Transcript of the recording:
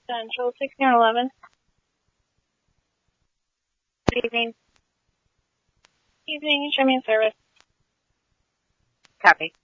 Central 1611. Good evening. Evening, show me in service. Copy.